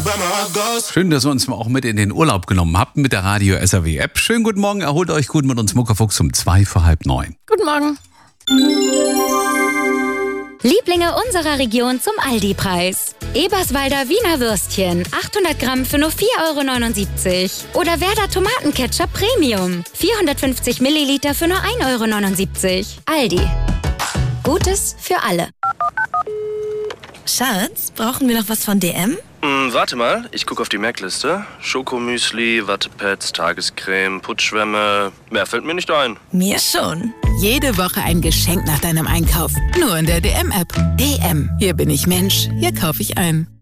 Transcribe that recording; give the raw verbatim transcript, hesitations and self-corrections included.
Schön, dass ihr uns auch mit in den Urlaub genommen habt mit der Radio S R W App. Schönen guten Morgen, erholt euch gut mit uns Muckerfuchs um zwei vor halb neun. Guten Morgen. Lieblinge unserer Region zum Aldi-Preis. Eberswalder Wiener Würstchen, achthundert Gramm für nur vier Euro neunundsiebzig. Oder Werder Tomatenketchup Premium, vierhundertfünfzig Milliliter für nur ein Euro neunundsiebzig. Aldi. Gutes für alle. Schatz, brauchen wir noch was von D M? Hm, warte mal, ich gucke auf die Merkliste. Schokomüsli, Wattepads, Tagescreme, Putzschwämme. Mehr fällt mir nicht ein. Mir schon. Jede Woche ein Geschenk nach deinem Einkauf. Nur in der D M-App. D M. Hier bin ich Mensch. Hier kaufe ich ein.